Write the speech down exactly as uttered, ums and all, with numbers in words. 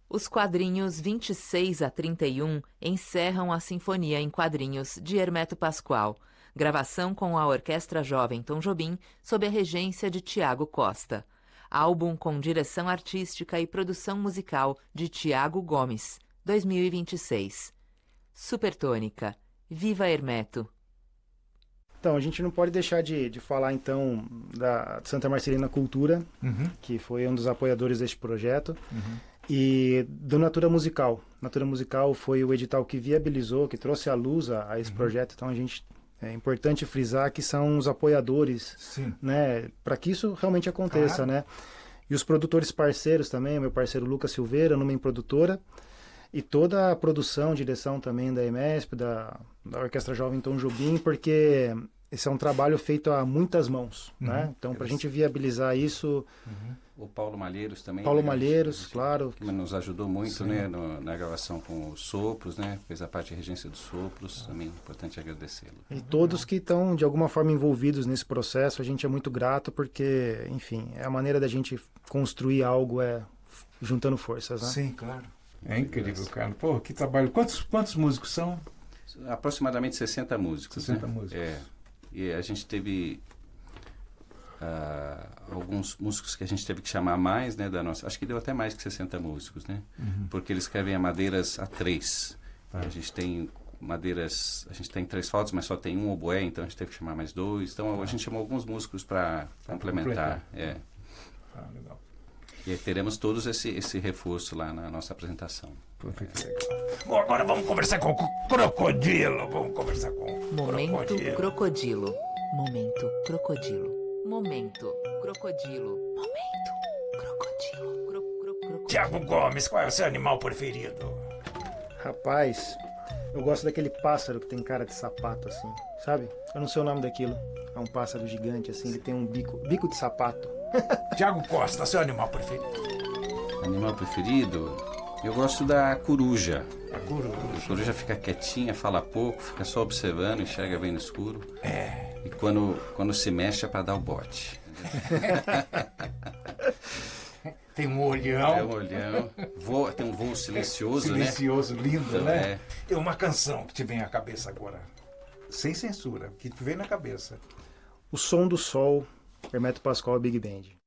Os quadrinhos vinte e seis a trinta e um encerram a Sinfonia em Quadrinhos de Hermeto Pascoal, gravação com a Orquestra Jovem Tom Jobim sob a regência de Tiago Costa. Álbum com direção artística e produção musical de Tiago Gomes, dois mil e vinte e seis. Supertônica, Viva Hermeto! Então, a gente não pode deixar de, de falar, então, da Santa Marcelina Cultura, uhum. que foi um dos apoiadores deste projeto, uhum. e do Natura Musical. Natura Musical foi o edital que viabilizou, que trouxe à luz a, a esse uhum. projeto, então a gente... É importante frisar que são os apoiadores, Sim. né, para que isso realmente aconteça, claro. né? E os produtores parceiros também, o meu parceiro Lucas Silveira, Numen Produtora, e toda a produção, direção também da EMESP, da, da Orquestra Jovem Tom Jobim, porque esse é um trabalho feito a muitas mãos, uhum. né? Então, para a gente viabilizar isso... Uhum. O Paulo Malheiros também. Paulo né? Malheiros, gente, claro. Que nos ajudou muito, né, no, na gravação com os sopros, né? Fez a parte de regência dos sopros, ah. também é importante agradecê-lo. E todos que estão, de alguma forma, envolvidos nesse processo, a gente é muito grato, porque, enfim, é a maneira da gente construir algo, é juntando forças, né? Sim, claro. É incrível, cara. Pô, que trabalho. Quantos, quantos músicos são? Aproximadamente sessenta músicos. sessenta né? músicos. É. E a gente teve... Uh, alguns músicos que a gente teve que chamar mais, né, da nossa, acho que deu até mais que sessenta músicos, né, uhum. porque eles escrevem a madeiras a três, ah. a gente tem madeiras, a gente tem três flautas, mas só tem um oboé, então a gente teve que chamar mais dois, então ah. a gente chamou alguns músicos para complementar, é. Ah, legal. E aí teremos todos esse, esse reforço lá na nossa apresentação. Puta que legal. Bom, agora vamos conversar com o Crocodilo, vamos conversar com o Momento Crocodilo. Crocodilo, Momento Crocodilo. Momento Crocodilo. Momento Crocodilo. Cro, cro, crocodilo. Tiago Gomes, qual é o seu animal preferido? Rapaz, eu gosto daquele pássaro que tem cara de sapato, assim, sabe? Eu não sei o nome daquilo. É um pássaro gigante, assim, ele tem um bico, bico de sapato. Tiago Costa, seu animal preferido? Animal preferido? Eu gosto da coruja. A coruja. A coruja fica quietinha, fala pouco, fica só observando, enxerga bem no escuro. É. E quando, quando se mexe é para dar o bote. Tem um olhão. Tem um olhão. Voa, tem um voo silencioso, silencioso, né? lindo, então, né? É. Tem uma canção que te vem à cabeça agora, sem censura, que te vem na cabeça. O Som do Sol, Hermeto Pascoal, Big Band.